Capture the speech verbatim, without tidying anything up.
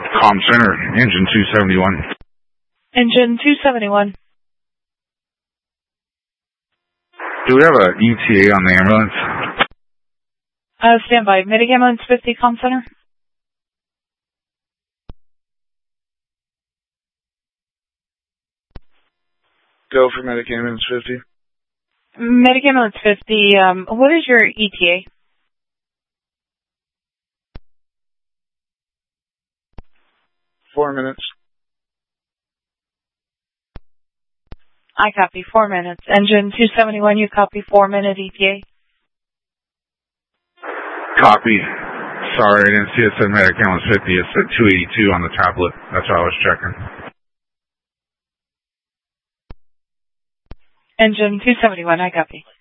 Com Center, engine two seventy-one. Engine two seventy-one. Do we have a E T A on the ambulance? Uh, stand by. Medic Ambulance fifty, Com Center. Go for Medic Ambulance fifty. Medic Ambulance fifty, um, what is your E T A? Four minutes. I copy. Four minutes. Engine two seventy-one, you copy four minute E T A? Copy. Sorry, I didn't see it said Medic Ambulance fifty. It said two eighty-two on the tablet. That's why I was checking. Engine two seventy-one, I copy.